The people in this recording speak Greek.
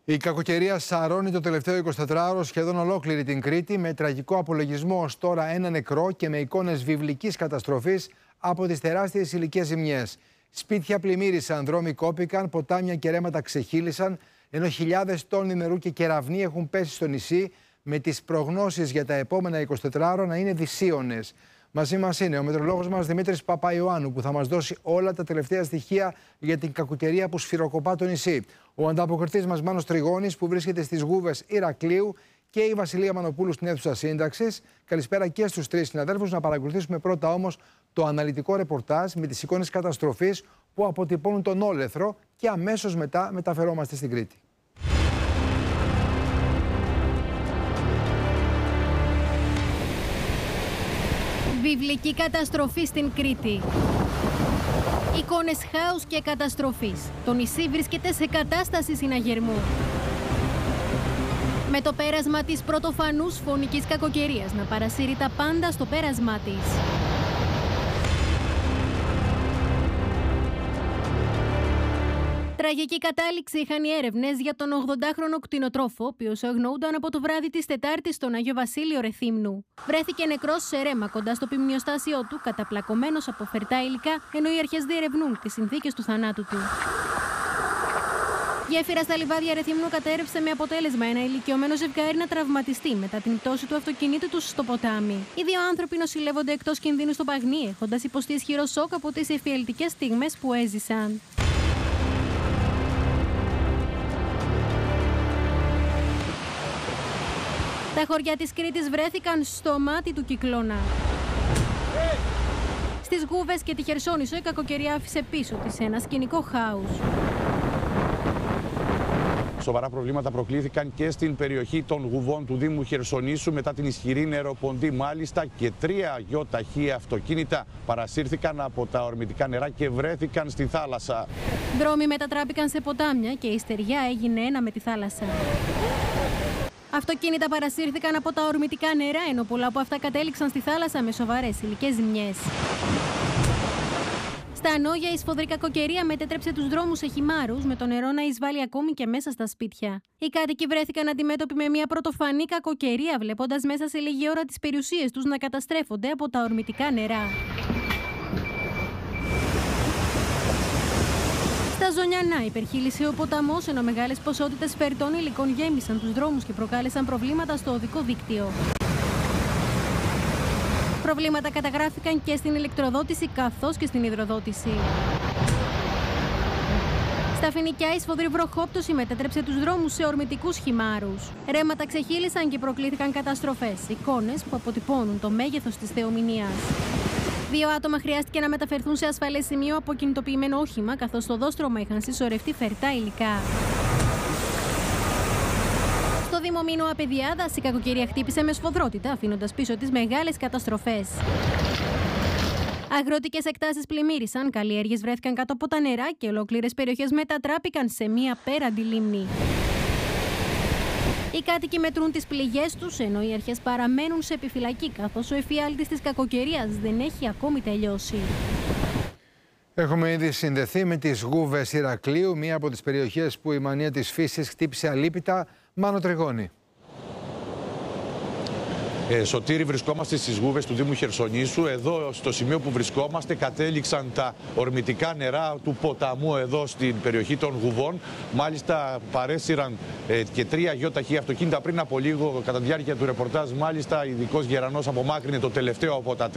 Η κακοκαιρία σαρώνει το τελευταίο 24ωρο σχεδόν ολόκληρη την Κρήτη, με τραγικό απολογισμό ως τώρα ένα νεκρό και με εικόνες βιβλικής καταστροφής από τις τεράστιες υλικές ζημιές. Σπίτια πλημμύρισαν, δρόμοι κόπηκαν, ποτάμια και ρέματα ξεχύλισαν, ενώ χιλιάδες τόνοι νερού και κεραυνοί έχουν πέσει στο νησί, με τις προγνώσεις για τα επόμενα 24 ώρα να είναι δυσίωνες. Μαζί μας είναι ο μετεωρολόγος μας Δημήτρης Παπαϊωάννου, που θα μας δώσει όλα τα τελευταία στοιχεία για την κακοκαιρία που σφυροκοπά το νησί. Ο ανταποκριτής μας Μάνος Τριγώνης, που βρίσκεται στις Γούβες Ηρακλείου, και η Βασιλεία Μανοπούλου στην αίθουσα σύνταξης. Καλησπέρα και στους τρεις συναδέλφους. Να παρακολουθήσουμε πρώτα όμως το αναλυτικό ρεπορτάζ με τις εικόνες καταστροφής που αποτυπώνουν τον όλεθρο, και αμέσως μετά μεταφερόμαστε στην Κρήτη. Βιβλική καταστροφή στην Κρήτη. Εικόνες χάους και καταστροφής. Το νησί βρίσκεται σε κατάσταση συναγερμού. Με το πέρασμα της πρωτοφανούς φωνικής κακοκαιρίας να παρασύρει τα πάντα στο πέρασμά της. Τραγική κατάληξη είχαν οι έρευνες για τον 80χρονο κτηνοτρόφο, ο οποίος αγνοούνταν από το βράδυ της Τετάρτης στον Άγιο Βασίλειο Ρεθύμνου. Βρέθηκε νεκρός σε ρέμα κοντά στο ποιμνιοστάσιο του, καταπλακωμένος από φερτά υλικά, ενώ οι αρχές διερευνούν τις συνθήκες του θανάτου του. Γέφυρα στα λιβάδια Ρεθύμνου κατέρευσε, με αποτέλεσμα ένα ηλικιωμένο ζευγάρι να τραυματιστεί μετά την πτώση του αυτοκινήτου τους στο ποτάμι. Οι δύο άνθρωποι νοσηλεύονται εκτός κινδύνου στο Παγνί, έχοντας υποστεί ισχυρό σοκ από τις εφιαλτικές στιγμές που έζησαν. Τα χωριά της Κρήτης βρέθηκαν στο μάτι του κυκλώνα. Στις Γούβες και τη Χερσόνησο η κακοκαιρία άφησε πίσω της ένα σκηνικό χάους. Σοβαρά προβλήματα προκλήθηκαν και στην περιοχή των Γουβών του Δήμου Χερσονήσου μετά την ισχυρή νεροποντή. Μάλιστα, και 3 γεωταχή αυτοκίνητα παρασύρθηκαν από τα ορμητικά νερά και βρέθηκαν στη θάλασσα. Δρόμοι μετατράπηκαν σε ποτάμια και η στεριά έγινε ένα με τη θάλασσα. Αυτοκίνητα παρασύρθηκαν από τα ορμητικά νερά, ενώ πολλά από αυτά κατέληξαν στη θάλασσα με σοβαρές υλικές ζημιές. Στα Ανόγια, η σφοδρή κακοκαιρία μετέτρεψε τους δρόμους σε χυμάρους, με το νερό να εισβάλλει ακόμη και μέσα στα σπίτια. Οι κάτοικοι βρέθηκαν αντιμέτωποι με μια πρωτοφανή κακοκαιρία, βλέποντας μέσα σε λίγη ώρα τις περιουσίες τους να καταστρέφονται από τα ορμητικά νερά. Στα Ζωνιανά υπερχείλησε ο ποταμός, ενώ μεγάλες ποσότητες φερτών υλικών γέμισαν τους δρόμους και προκάλεσαν προβλήματα στο οδικό δίκτυο. Προβλήματα καταγράφηκαν και στην ηλεκτροδότηση καθώς και στην υδροδότηση. Στα Φοινικιά, η σφοδρή βροχόπτωση μετέτρεψε τους δρόμους σε ορμητικούς χυμάρους. Ρέματα ξεχύλισαν και προκλήθηκαν καταστροφές, εικόνες που αποτυπώνουν το μέγεθος της θεομηνίας. 2 άτομα χρειάστηκε να μεταφερθούν σε ασφαλές σημείο από κινητοποιημένο όχημα, καθώς στο δόστρωμα είχαν συσσωρευτεί φερτά υλικά. Στο Δήμο Μήνου Απεδιάδας, η κακοκαιρία χτύπησε με σφοδρότητα, αφήνοντας πίσω τις μεγάλες καταστροφές. Αγροτικές εκτάσεις πλημμύρισαν, καλλιέργειες βρέθηκαν κάτω από τα νερά και ολόκληρες περιοχές μετατράπηκαν σε μία απέραντη λίμνη. Οι κάτοικοι μετρούν τις πληγές τους, ενώ οι αρχές παραμένουν σε επιφυλακή, καθώς ο εφιάλτης της κακοκαιρίας δεν έχει ακόμη τελειώσει. Έχουμε ήδη συνδεθεί με τις Γούβες Ηρακλείου, μία από τις περιοχές που η μανία της φύσης χτύπησε αλίπητα. Μάνο Τριγώνη. Σωτήρη, βρισκόμαστε στις Γούβες του Δήμου Χερσονήσου. Εδώ, στο σημείο που βρισκόμαστε, κατέληξαν τα ορμητικά νερά του ποταμού εδώ στην περιοχή των Γουβών. Μάλιστα, παρέσυραν και 3 γεωταχή αυτοκίνητα πριν από λίγο. Κατά τη διάρκεια του ρεπορτάζ, μάλιστα, ειδικός γερανός απομάκρυνε το τελευταίο από τα